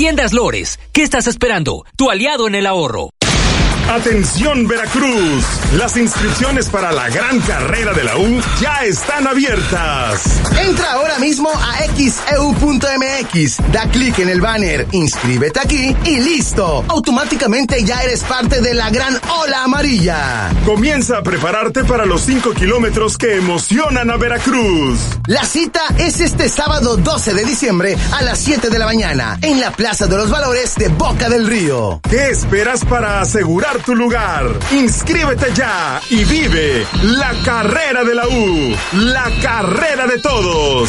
Tiendas Lores, ¿qué estás esperando? Tu aliado en el ahorro. Atención Veracruz, las inscripciones para la gran carrera de la U ya están abiertas. Entra ahora mismo a xeu.mx, da clic en el banner, inscríbete aquí y listo. Automáticamente ya eres parte de la gran ola amarilla. Comienza a prepararte para los 5 kilómetros que emocionan a Veracruz. La cita es este sábado 12 de diciembre a las 7 de la mañana en la Plaza de los Valores de Boca del Río. ¿Qué esperas para asegurar tu lugar? Inscríbete ya y vive la carrera de la U, la carrera de todos.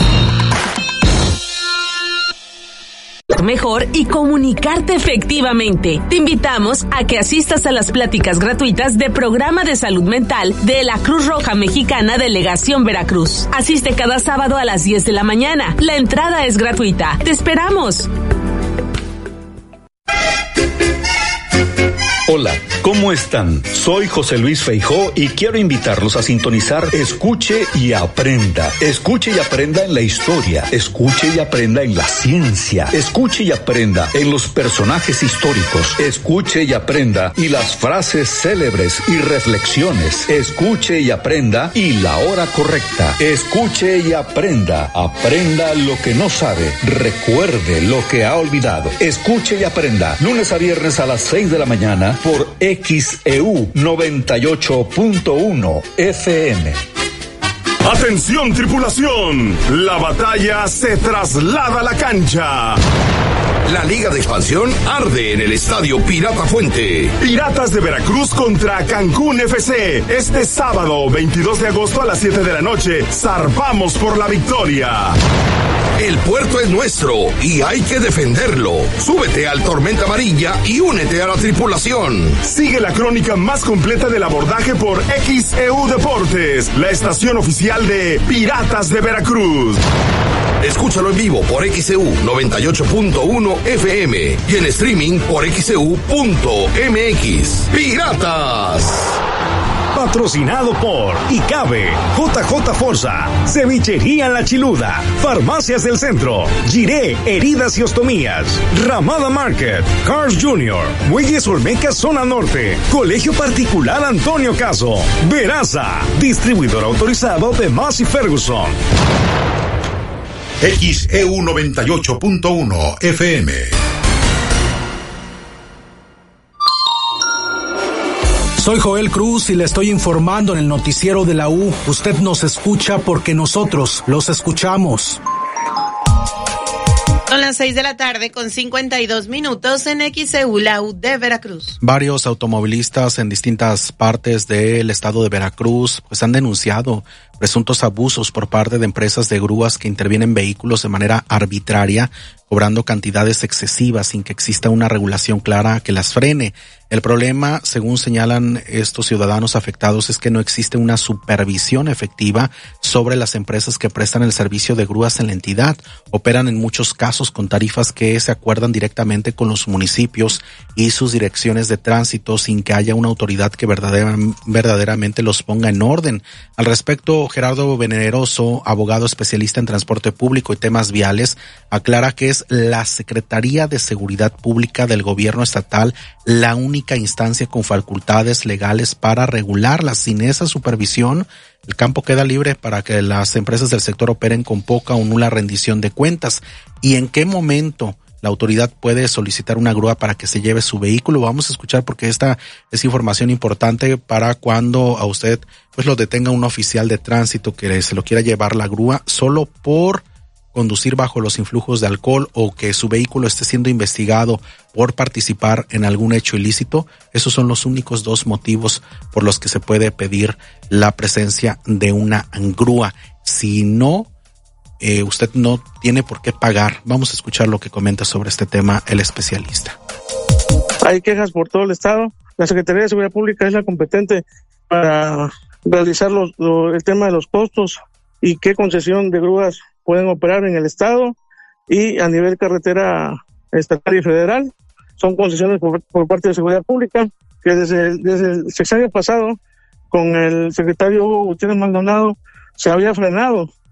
Mejor y comunicarte efectivamente. Te invitamos a que asistas a las pláticas gratuitas de Programa de Salud Mental de la Cruz Roja Mexicana Delegación Veracruz. Asiste cada sábado a las 10 de la mañana. La entrada es gratuita. ¡Te esperamos! Hola, ¿cómo están? Soy José Luis Feijó y quiero invitarlos a sintonizar Escuche y Aprenda. Escuche y aprenda en la historia, escuche y aprenda en la ciencia, escuche y aprenda en los personajes históricos, escuche y aprenda y las frases célebres y reflexiones, escuche y aprenda y la hora correcta, escuche y aprenda, aprenda lo que no sabe, recuerde lo que ha olvidado, escuche y aprenda, lunes a viernes a las 6 de la mañana por XEU 98.1 FM. Atención tripulación, la batalla se traslada a la cancha. La Liga de Expansión arde en el Estadio Pirata Fuente. Piratas de Veracruz contra Cancún FC. Este sábado 22 de agosto a las 7 de la noche, zarpamos por la victoria. El puerto es nuestro y hay que defenderlo. Súbete al Tormenta Amarilla y únete a la tripulación. Sigue la crónica más completa del abordaje por XEU Deportes, la estación oficial de Piratas de Veracruz. Escúchalo en vivo por XEU 98.1 FM y en streaming por XEU.mx. ¡Piratas! Patrocinado por ICABE, JJ Forza, Cevichería La Chiluda, Farmacias del Centro, Giré, Heridas y Ostomías, Ramada Market, Cars Jr., Muelles Olmeca Zona Norte, Colegio Particular Antonio Caso, Veraza, distribuidor autorizado de Massey Ferguson. XEU 98.1 FM. Soy Joel Cruz y le estoy informando en el noticiero de la U. Usted nos escucha porque nosotros los escuchamos. Son las 6 de la tarde con 52 minutos en XEU, la U de Veracruz. Varios automovilistas en distintas partes del estado de Veracruz pues han denunciado presuntos abusos por parte de empresas de grúas que intervienen vehículos de manera arbitraria, cobrando cantidades excesivas sin que exista una regulación clara que las frene. El problema, según señalan estos ciudadanos afectados, es que no existe una supervisión efectiva sobre las empresas que prestan el servicio de grúas en la entidad. Operan en muchos casos con tarifas que se acuerdan directamente con los municipios y sus direcciones de tránsito sin que haya una autoridad que verdaderamente los ponga en orden. Al respecto, Gerardo Veneroso, abogado especialista en transporte público y temas viales, aclara que es la Secretaría de Seguridad Pública del Gobierno Estatal la única instancia con facultades legales para regularlas. Sin esa supervisión, el campo queda libre para que las empresas del sector operen con poca o nula rendición de cuentas. ¿Y en qué momento la autoridad puede solicitar una grúa para que se lleve su vehículo? Vamos a escuchar porque esta es información importante para cuando a usted pues lo detenga un oficial de tránsito que se lo quiera llevar la grúa solo por conducir bajo los influjos de alcohol o que su vehículo esté siendo investigado por participar en algún hecho ilícito. Esos son los únicos dos motivos por los que se puede pedir la presencia de una grúa. Si no, usted no tiene por qué pagar. Vamos a escuchar lo que comenta sobre este tema el especialista. Hay quejas por todo el estado. La Secretaría de Seguridad Pública es la competente para realizar el tema de los costos y qué concesión de grúas pueden operar en el estado y a nivel carretera estatal y federal. Son concesiones por parte de Seguridad Pública que desde el sexenio pasado con el secretario Hugo Gutiérrez Maldonado se había frenado